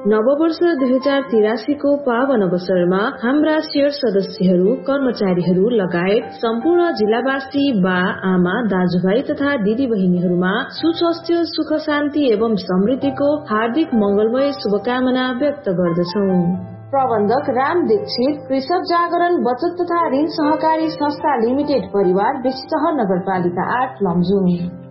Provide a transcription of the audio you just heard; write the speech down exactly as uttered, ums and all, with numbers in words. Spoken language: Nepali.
नववर्ष दुई हजार तिरासी को पावन अवसरमा हाम्रा शेयर सदस्यहरू, कर्मचारीहरू लगायत सम्पूर्ण जिल्लावासी, बा आमा, दाजुभाइ तथा दिदी बहिनीहरूमा सुस्वास्थ्य, सुख शान्ति एवं समृद्धिको हार्दिक मंगलमय शुभकामना व्यक्त गर्दछौं। प्रबन्धक राम दीक्षित, कृषक जागरण बचत तथा ऋण सहकारी संस्था लिमिटेड, परिवार बेसीसहर नगरपालिका आठ लमजुङ।